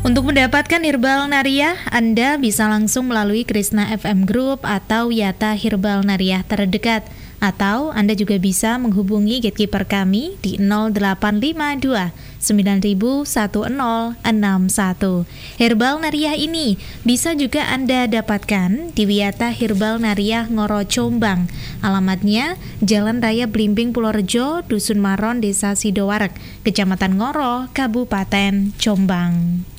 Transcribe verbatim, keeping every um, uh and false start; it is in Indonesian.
Untuk mendapatkan Herbal Nariah, Anda bisa langsung melalui Krishna F M Group atau Yata Herbal Nariah terdekat. Atau Anda juga bisa menghubungi gatekeeper kami di nol delapan lima dua sembilan satu nol enam satu. Herbal Nariah ini bisa juga Anda dapatkan di Wiyata Herbal Nariah Ngoro Jombang. Alamatnya Jalan Raya Blimbing Purworejo, Dusun Maron, Desa Sidoarek, Kecamatan Ngoro, Kabupaten Jombang.